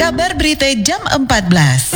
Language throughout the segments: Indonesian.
Kabar Berita Jam 14.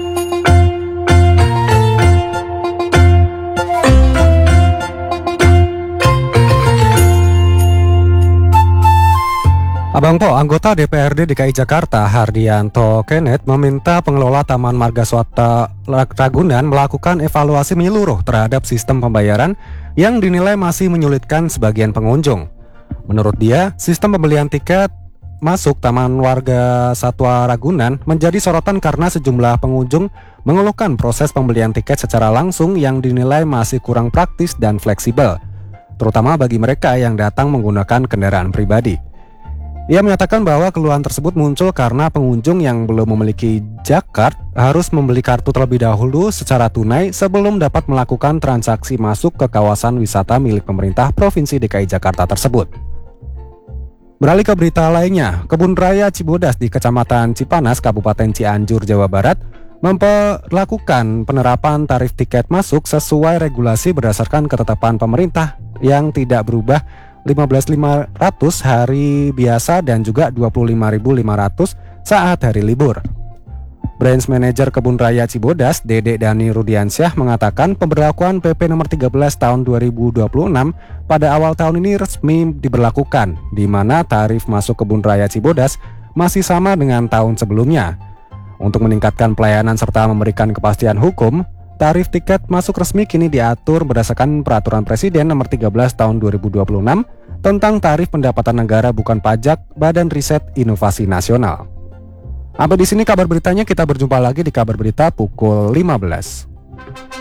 Abang Po, anggota DPRD DKI Jakarta Hardianto Kenneth meminta pengelola Taman Marga Satwa Ragunan melakukan evaluasi menyeluruh terhadap sistem pembayaran yang dinilai masih menyulitkan sebagian pengunjung. Menurut dia, sistem pembelian tiket masuk Taman Warga Satwa Ragunan menjadi sorotan karena sejumlah pengunjung mengeluhkan proses pembelian tiket secara langsung yang dinilai masih kurang praktis dan fleksibel, terutama bagi mereka yang datang menggunakan kendaraan pribadi. Ia menyatakan bahwa keluhan tersebut muncul karena pengunjung yang belum memiliki Jakart harus membeli kartu terlebih dahulu secara tunai sebelum dapat melakukan transaksi masuk ke kawasan wisata milik pemerintah Provinsi DKI Jakarta tersebut. Beralih ke berita lainnya, Kebun Raya Cibodas di Kecamatan Cipanas, Kabupaten Cianjur, Jawa Barat memperlakukan penerapan tarif tiket masuk sesuai regulasi berdasarkan ketetapan pemerintah yang tidak berubah 15.500 hari biasa dan juga 25.500 saat hari libur. Branch Manager Kebun Raya Cibodas, Dede Dani Rudiansyah mengatakan pemberlakuan PP nomor 13 tahun 2026 pada awal tahun ini resmi diberlakukan, di mana tarif masuk Kebun Raya Cibodas masih sama dengan tahun sebelumnya. Untuk meningkatkan pelayanan serta memberikan kepastian hukum, tarif tiket masuk resmi kini diatur berdasarkan Peraturan Presiden nomor 13 tahun 2026 tentang tarif pendapatan negara bukan pajak Badan Riset Inovasi Nasional. Sampai di sini kabar beritanya, kita berjumpa lagi di kabar berita pukul 15.